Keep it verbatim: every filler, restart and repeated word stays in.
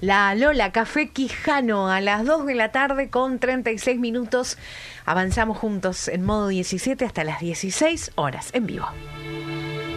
La Lola, Café Quijano, a las dos de la tarde con treinta y seis minutos. Avanzamos juntos en modo diecisiete hasta las dieciséis horas en vivo.